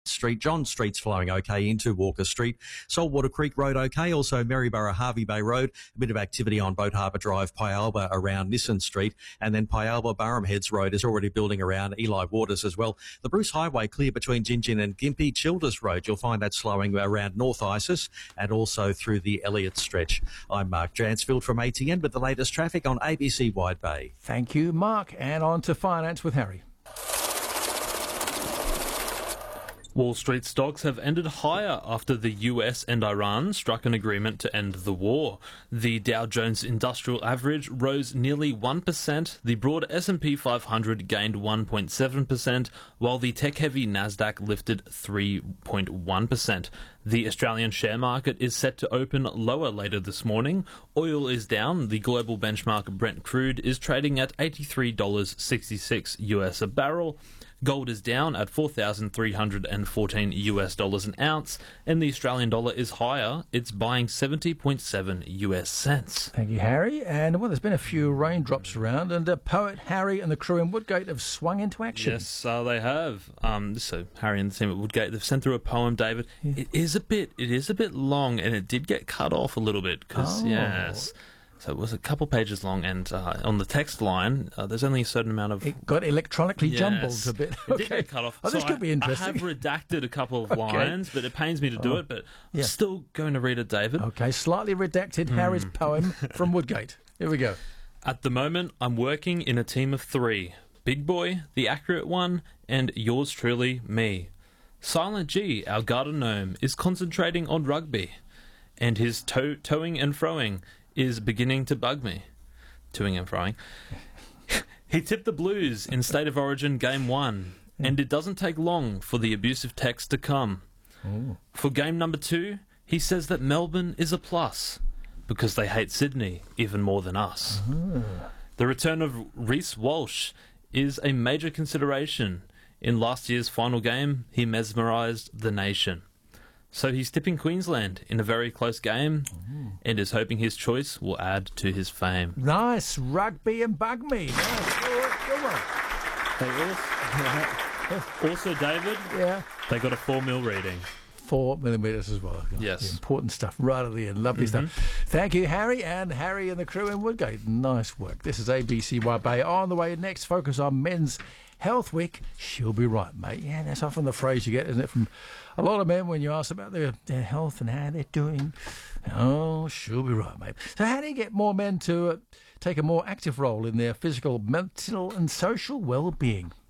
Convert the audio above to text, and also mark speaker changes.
Speaker 1: Street. John Street's flowing okay into Walker Street. Saltwater Creek Road okay. Also Maryborough Harvey Bay Road. A bit of activity on Boat Harbour Drive, Pyalba around Nissan Street. And then Pyalba Barham Heads Road is already building around Eli Waters as well. The Bruce Highway clear between Gingin and Gympie. Childers Road, you'll find that slowing around North Isis and also through the Elliott Stretch. I'm Mark Jansfield from ATN with the latest traffic on ABC Wide Bay.
Speaker 2: Thank you, Mark. And on to finance with Harry.
Speaker 3: Wall Street stocks have ended higher after the US and Iran struck an agreement to end the war. The Dow Jones Industrial Average rose nearly 1%, the broad S&P 500 gained 1.7%, while the tech-heavy Nasdaq lifted 3.1%. The Australian share market is set to open lower later this morning. Oil is down. The global benchmark Brent crude is trading at $83.66 US a barrel. Gold is down at $4,314 US dollars an ounce, and the Australian dollar is higher. It's buying 70.7 US cents.
Speaker 2: Thank you, Harry. And well, there's been a few raindrops around, and poet Harry and the crew in Woodgate have swung into action.
Speaker 3: Yes, they have. So Harry and the team at Woodgate, they've sent through a poem, David.
Speaker 2: Yeah.
Speaker 3: It is a bit long, and it did get cut off a little bit because yes. So it was a couple pages long, and on the text line, there's only a certain amount of...
Speaker 2: It got electronically jumbled a bit.
Speaker 3: It did get cut off.
Speaker 2: Oh, this could be interesting.
Speaker 3: I have redacted a couple of lines, but it pains me to do it, but I'm still going to read it, David.
Speaker 2: Okay, slightly redacted Harry's poem from Woodgate. Here we go.
Speaker 3: At the moment, I'm working in a team of 3. Big Boy, the accurate one, and yours truly, me. Silent G, our garden gnome, is concentrating on rugby, and his towing and froing is beginning to bug me. Toing and froing. He tipped the Blues in State of Origin Game 1, and it doesn't take long for the abusive text to come.
Speaker 2: Ooh.
Speaker 3: For Game number 2, he says that Melbourne is a plus, because they hate Sydney even more than us. The return of Reece Walsh is a major consideration. In last year's final game, he mesmerised the nation. So he's tipping Queensland in a very close game and is hoping his choice will add to his fame.
Speaker 2: Nice. Rugby and bug me. Nice. Good one.
Speaker 3: Also, David, they got a 4 mil reading.
Speaker 2: 4 millimetres as well.
Speaker 3: Yes.
Speaker 2: The important stuff right at the end. Lovely stuff. Thank you, Harry, and Harry and the crew in Woodgate. Nice work. This is ABC Wide Bay. On the way next, focus on Men's Health Week. She'll be right, mate. Yeah, that's often the phrase you get, isn't it, from a lot of men when you ask about their health and how they're doing. Oh, she'll be right, mate. So how do you get more men to take a more active role in their physical, mental and social well-being?